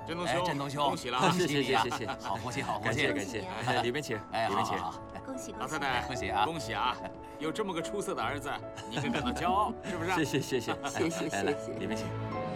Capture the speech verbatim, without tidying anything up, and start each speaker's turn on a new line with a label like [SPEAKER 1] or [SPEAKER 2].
[SPEAKER 1] 振东
[SPEAKER 2] 哎，
[SPEAKER 1] 兄，
[SPEAKER 2] 振东兄，
[SPEAKER 1] 恭喜了！
[SPEAKER 3] 谢谢谢谢谢谢，
[SPEAKER 2] 好福气，好福
[SPEAKER 3] 感
[SPEAKER 2] 气，
[SPEAKER 3] 谢感谢，哎里面请，
[SPEAKER 2] 哎，
[SPEAKER 3] 里面请。
[SPEAKER 2] 好，
[SPEAKER 4] 恭喜恭喜！
[SPEAKER 1] 老太太，
[SPEAKER 2] 恭喜啊！
[SPEAKER 1] 恭喜啊！有这么个出色的儿子，你应该感到骄傲，是不是？
[SPEAKER 3] 谢谢谢谢
[SPEAKER 4] 谢谢
[SPEAKER 3] 来来
[SPEAKER 4] 谢谢
[SPEAKER 3] 里面请。